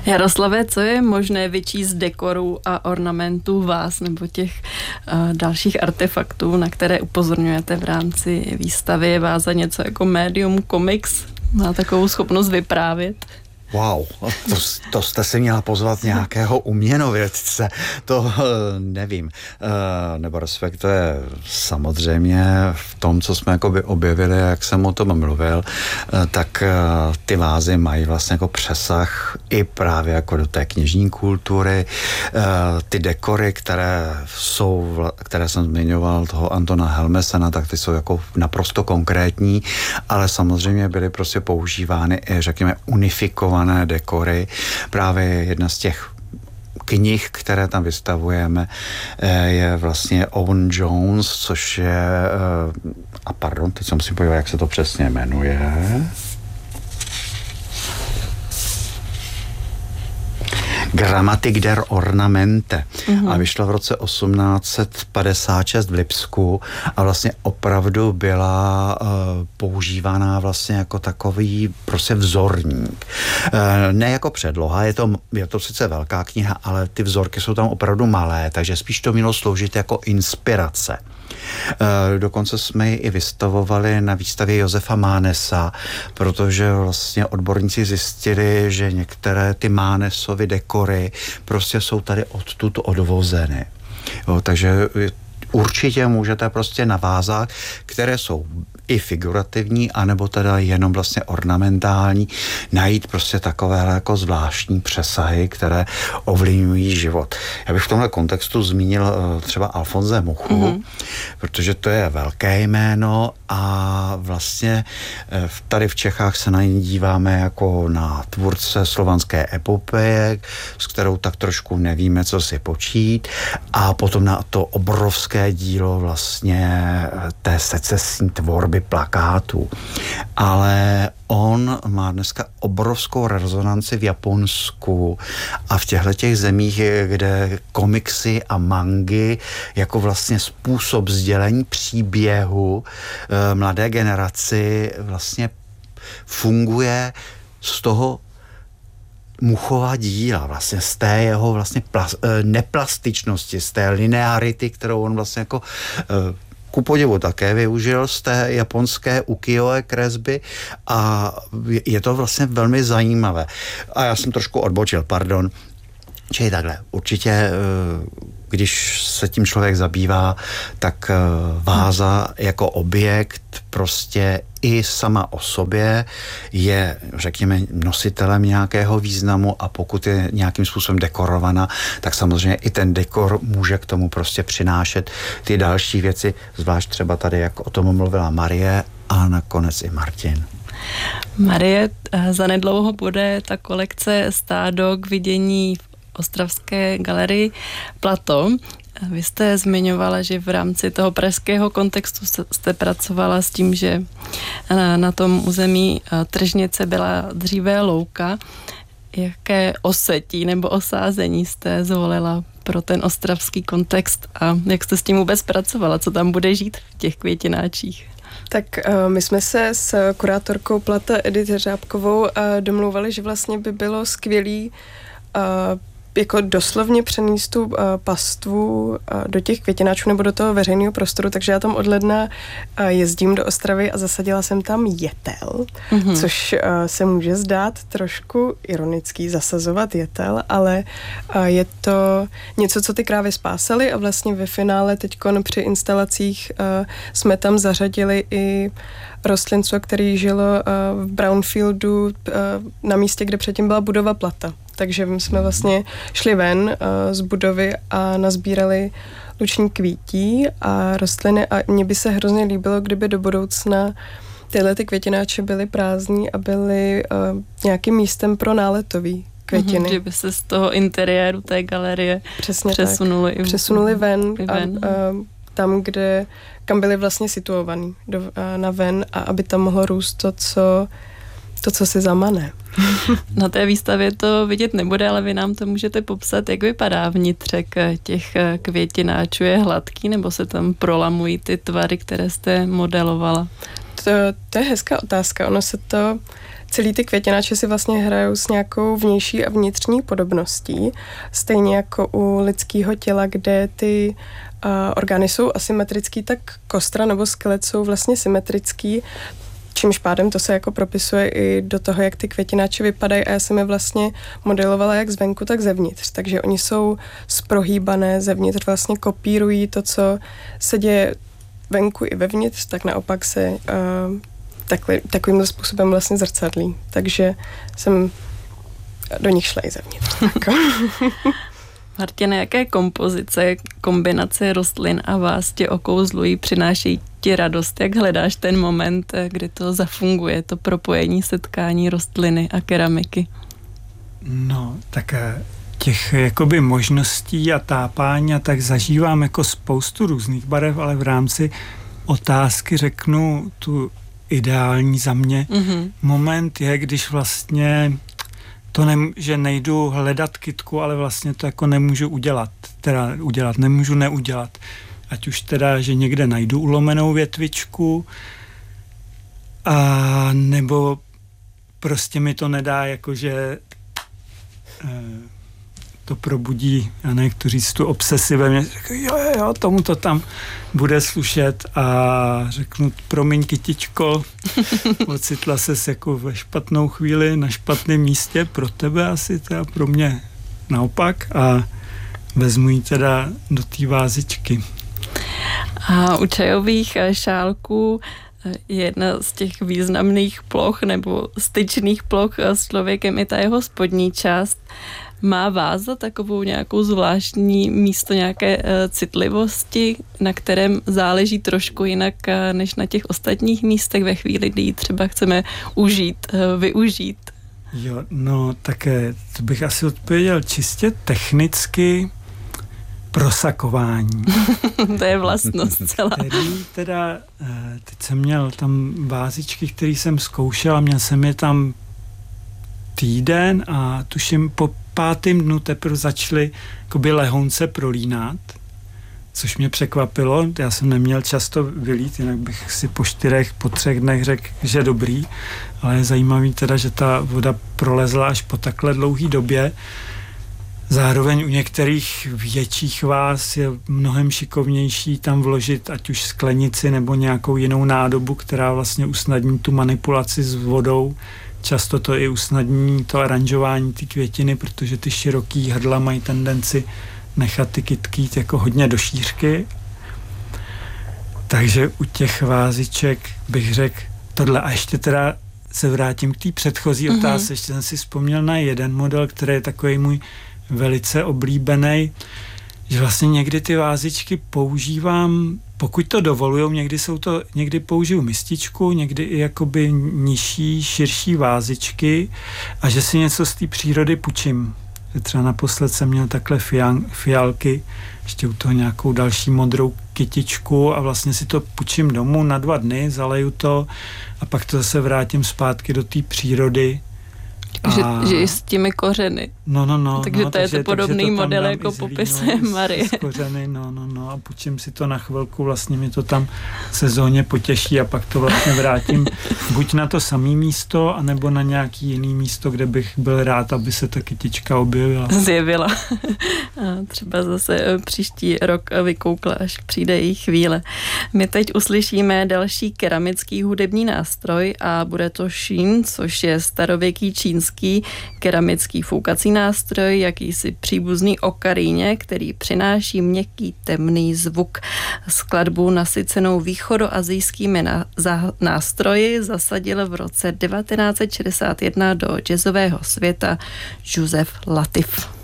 Jaroslave, co je možné vyčíst z dekorů a ornamentů vás nebo těch dalších artefaktů, na které upozorňujete v rámci výstavy? Je vás za něco jako médium komiks? Má takovou schopnost vyprávět? Wow, to jste si měla pozvat nějakého uměnovědce, to nevím, nebo respektive samozřejmě v tom, co jsme jakoby objevili, jak jsem o tom mluvil, tak ty vázy mají vlastně jako přesah i právě jako do té knižní kultury, ty dekory, které jsem zmiňoval, toho Antona Helmesena, tak ty jsou jako naprosto konkrétní, ale samozřejmě byly prostě používány i, řekněme, unifikované dekory. Právě jedna z těch knih, které tam vystavujeme, je vlastně Owen Jones, což je teď se musím podívat, jak se to přesně jmenuje. Grammatik der Ornamente. A vyšla v roce 1856 v Lipsku a vlastně opravdu byla používaná vlastně jako takový prostě vzorník. Ne jako předloha, je to sice velká kniha, ale ty vzorky jsou tam opravdu malé, takže spíš to mělo sloužit jako inspirace. Dokonce jsme ji i vystavovali na výstavě Josefa Mánesa, protože vlastně odborníci zjistili, že některé ty Mánesovy dekory prostě jsou tady odtud odvozeny. Jo, takže určitě můžete prostě navázat, které jsou i figurativní, anebo teda jenom vlastně ornamentální, najít prostě takovéhle jako zvláštní přesahy, které ovlivňují život. Já bych v tomhle kontextu zmínil třeba Alfonse Muchu, protože to je velké jméno a vlastně tady v Čechách se na ní díváme jako na tvůrce slovanské epopeje, s kterou tak trošku nevíme, co si počít, a potom na to obrovské dílo vlastně té secesní tvorby plakátů. Ale on má dneska obrovskou rezonanci v Japonsku a v těchto zemích, kde komiksy a mangy jako vlastně způsob sdělení příběhu mladé generaci vlastně funguje z toho Muchova díla, vlastně z té jeho vlastně neplastičnosti, z té linearity, kterou on vlastně jako ku podivu také využil z té japonské ukiyo-e kresby a je to vlastně velmi zajímavé. A já jsem trošku odbočil, pardon. Čili takhle, určitě, když se tím člověk zabývá, tak váza jako objekt prostě i sama o sobě je, řekněme, nositelem nějakého významu a pokud je nějakým způsobem dekorovaná, tak samozřejmě i ten dekor může k tomu prostě přinášet ty další věci, zvlášť třeba tady, jak o tom mluvila Marie a nakonec i Martin. Marie, zanedlouho bude ta kolekce Stádo k vidění v ostravské galerii Plato. Vy jste zmiňovala, že v rámci toho pražského kontextu jste pracovala s tím, že na tom území tržnice byla dříve louka. Jaké osetí nebo osázení jste zvolila pro ten ostravský kontext a jak jste s tím vůbec pracovala? Co tam bude žít v těch květináčích? Tak my jsme se s kurátorkou Plata Edith Řábkovou domlouvali, že vlastně by bylo skvělý jako doslovně přenést tu pastvu do těch květináčů nebo do toho veřejného prostoru, takže já tam od ledna jezdím do Ostravy a zasadila jsem tam jetel, což se může zdát trošku ironický zasazovat jetel, ale je to něco, co ty krávy spásaly a vlastně ve finále teďkon při instalacích jsme tam zařadili i rostlinstvo, který žilo v brownfieldu na místě, kde předtím byla budova Plata. Takže jsme vlastně šli ven z budovy a nazbírali luční kvítí a rostliny a mně by se hrozně líbilo, kdyby do budoucna tyhle ty květináče byly prázdní a byly nějakým místem pro náletový květiny. Že by se z toho interiéru té galerie přesunuli ven. Tam, kam byli vlastně situovaný na ven a aby tam mohlo růst to, co si zamane. Na té výstavě to vidět nebude, ale vy nám to můžete popsat, jak vypadá vnitřek těch květináčů. Je hladký nebo se tam prolamují ty tvary, které jste modelovala? To je hezká otázka. Ono se to celý ty květináče si vlastně hrajou s nějakou vnější a vnitřní podobností, stejně jako u lidského těla, kde ty orgány jsou asymetrický, tak kostra nebo skelet jsou vlastně symetrický, čímž pádem to se jako propisuje i do toho, jak ty květináče vypadají a já jsem je vlastně modelovala jak zvenku, tak zevnitř, takže oni jsou zprohýbané, zevnitř vlastně kopírují to, co se děje venku i vevnitř, tak naopak se takovým způsobem vlastně zrcadlí, takže jsem do nich šla i zevnitř. Martine, jaké kompozice, kombinace rostlin a vás tě okouzlují, přinášejí ti radost? Jak hledáš ten moment, kdy to zafunguje, to propojení, setkání rostliny a keramiky? No, tak těch jakoby možností a tápání a tak zažívám jako spoustu různých barev, ale v rámci otázky řeknu tu ideální za mě. Moment je, když vlastně že nejdu hledat kytku, ale vlastně to jako nemůžu nemůžu neudělat. Ať už teda, že někde najdu ulomenou větvičku, a nebo prostě mi to nedá, jakože to probudí, já nevím, jak to říct, tu obsesi ve mně, jo, tomu to tam bude slušet a řeknu, promiň, kytičko, ocitla ses jako ve špatnou chvíli, na špatném místě, pro tebe asi, teda pro mě naopak a vezmu ji teda do té vázičky. A u čajových šálků je jedna z těch významných ploch nebo styčných ploch s člověkem i ta jeho spodní část. Má váza takovou nějakou zvláštní místo nějaké citlivosti, na kterém záleží trošku jinak než na těch ostatních místech ve chvíli, kdy ji třeba chceme užít, využít? Jo, no také, to bych asi odpověděl čistě technicky prosakování. To je vlastnost celá. Který teda, teď jsem měl tam vázičky, které jsem zkoušel, měl jsem je tam týden a tuším po 5. dnu teprve začaly jakoby lehonce prolínat, což mě překvapilo. Já jsem neměl často vylít, jinak bych si po 3 dnech řekl, že dobrý, ale je zajímavý teda, že ta voda prolezla až po takhle dlouhý době. Zároveň u některých větších váz je mnohem šikovnější tam vložit ať už sklenici nebo nějakou jinou nádobu, která vlastně usnadní tu manipulaci s vodou. Často to i usnadní to aranžování ty květiny, protože ty široký hrdla mají tendenci nechat ty kytky jít jako hodně do šířky. Takže u těch váziček bych řekl tohle. A ještě teda se vrátím k té předchozí otázce. Ještě jsem si vzpomněl na jeden model, který je takový můj velice oblíbený, že vlastně někdy ty vázičky používám, pokud to dovolujou, někdy použiju mističku, někdy i jakoby nižší, širší vázičky a že si něco z té přírody půjčím. Že třeba naposled jsem měl takhle fialky, ještě u toho nějakou další modrou kytičku a vlastně si to půjčím domů na 2 dny, zaleju to a pak to zase vrátím zpátky do té přírody. Že i s těmi kořeny. No. Takže to je to podobný model, jako popisuje Marie. S kořeny, no. A půjčím si to na chvilku, vlastně mi to tam sezóně potěší a pak to vlastně vrátím buď na to samé místo, anebo na nějaký jiný místo, kde bych byl rád, aby se ta kytička zjevila. A třeba zase příští rok vykoukla, až přijde její chvíle. My teď uslyšíme další keramický hudební nástroj a bude to šín, což je starověký čínský keramický foukací nástroj, jakýsi příbuzný okaríně, který přináší měkký temný zvuk. Skladbu nasycenou východoasijskými nástroji zasadil v roce 1961 do jazzového světa Joseph Latif.